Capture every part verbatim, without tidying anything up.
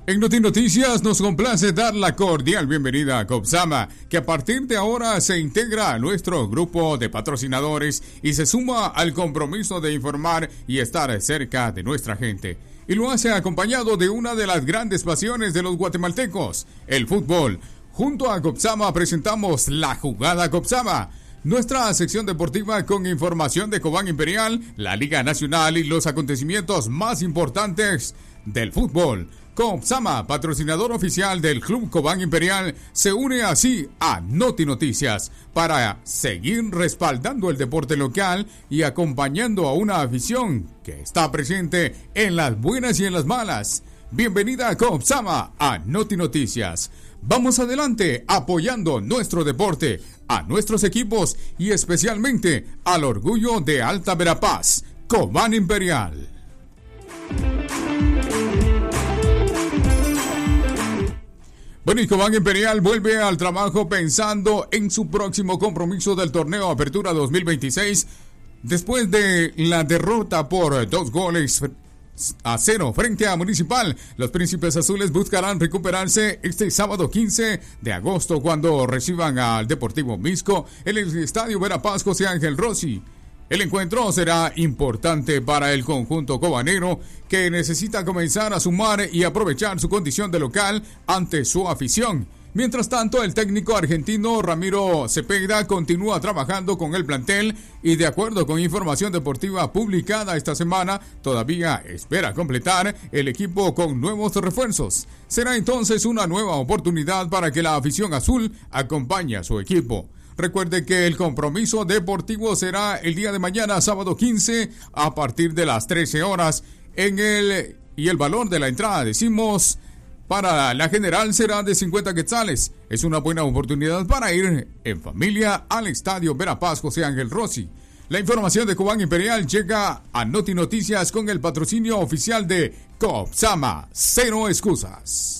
En Noti Noticias nos complace dar la cordial bienvenida a Copsama, que a partir de ahora se integra a nuestro grupo de patrocinadores y se suma al compromiso de informar y estar cerca de nuestra gente. Y lo hace acompañado de una de las grandes pasiones de los guatemaltecos, el fútbol. Junto a Copsama presentamos La Jugada Copsama, nuestra sección deportiva con información de Cobán Imperial, la Liga Nacional y los acontecimientos más importantes del fútbol. Copsama, patrocinador oficial del Club Cobán Imperial, se une así a Noti Noticias para seguir respaldando el deporte local y acompañando a una afición que está presente en las buenas y en las malas. Bienvenida a Copsama a Noti Noticias. Vamos adelante apoyando nuestro deporte, a nuestros equipos y especialmente al orgullo de Alta Verapaz, Cobán Imperial. Bueno, y Cobán Imperial vuelve al trabajo pensando en su próximo compromiso del torneo Apertura dos mil veintiséis. Después de la derrota por dos goles a cero frente a Municipal, los Príncipes Azules buscarán recuperarse este sábado quince de agosto cuando reciban al Deportivo Misco en el Estadio Verapaz José Ángel Rossi. El encuentro será importante para el conjunto cobanero, que necesita comenzar a sumar y aprovechar su condición de local ante su afición. Mientras tanto, el técnico argentino Ramiro Cepeda continúa trabajando con el plantel y, de acuerdo con información deportiva publicada esta semana, todavía espera completar el equipo con nuevos refuerzos. Será entonces una nueva oportunidad para que la afición azul acompañe a su equipo. Recuerde que el compromiso deportivo será el día de mañana, sábado quince, a partir de las trece horas. En el y el valor de la entrada, decimos, para la general será de cincuenta quetzales. Es una buena oportunidad para ir en familia al Estadio Verapaz José Ángel Rossi. La información de Cobán Imperial llega a Noti Noticias con el patrocinio oficial de Copsama. Cero excusas.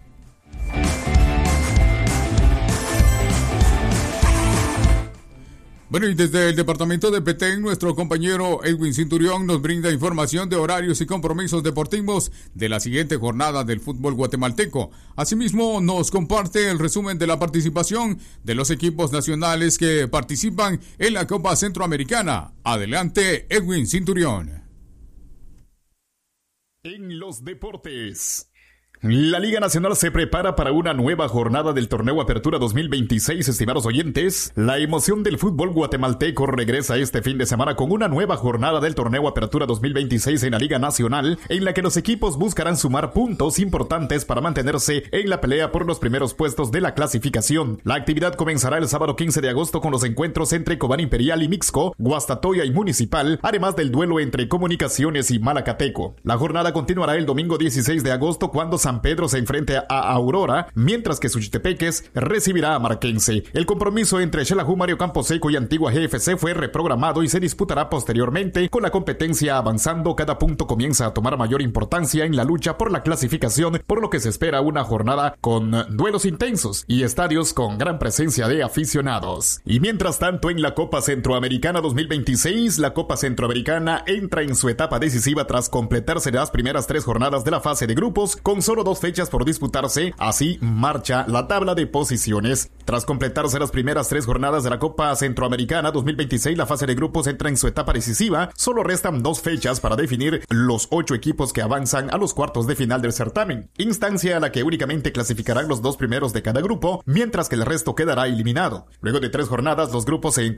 Bueno, y desde el departamento de Petén, nuestro compañero Edwin Cinturión nos brinda información de horarios y compromisos deportivos de la siguiente jornada del fútbol guatemalteco. Asimismo, nos comparte el resumen de la participación de los equipos nacionales que participan en la Copa Centroamericana. Adelante, Edwin Cinturión. En los deportes, la Liga Nacional se prepara para una nueva jornada del torneo Apertura dos mil veintiséis, estimados oyentes. La emoción del fútbol guatemalteco regresa este fin de semana con una nueva jornada del torneo Apertura dos mil veintiséis en la Liga Nacional, en la que los equipos buscarán sumar puntos importantes para mantenerse en la pelea por los primeros puestos de la clasificación. La actividad comenzará el sábado quince de agosto con los encuentros entre Cobán Imperial y Mixco, Guastatoya y Municipal, además del duelo entre Comunicaciones y Malacateco. La jornada continuará el domingo dieciséis de agosto cuando San Pedro se enfrente a Aurora, mientras que Suchitepeques recibirá a Marquense. El compromiso entre Xelajú Mario Camposeco y Antigua G F C fue reprogramado y se disputará posteriormente. Con la competencia avanzando, cada punto comienza a tomar mayor importancia en la lucha por la clasificación, por lo que se espera una jornada con duelos intensos y estadios con gran presencia de aficionados. Y mientras tanto, en la Copa Centroamericana dos mil veintiséis, la Copa Centroamericana entra en su etapa decisiva tras completarse las primeras tres jornadas de la fase de grupos, con solo dos fechas por disputarse. Así marcha la tabla de posiciones. Tras completarse las primeras tres jornadas de la Copa Centroamericana dos mil veintiséis, la fase de grupos entra en su etapa decisiva. Solo restan dos fechas para definir los ocho equipos que avanzan a los cuartos de final del certamen, instancia a la que únicamente clasificarán los dos primeros de cada grupo, mientras que el resto quedará eliminado. Luego de tres jornadas, los grupos se